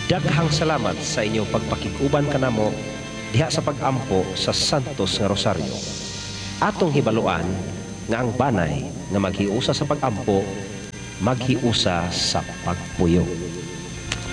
Daghang salamat sa inyong pagpakiguban kanamo diha sa pag-ampo sa Santos nga Rosario. Atong hibaluan nga ang banay nga maghiusa sa pag-ampo, maghiusa sa pagpuyo.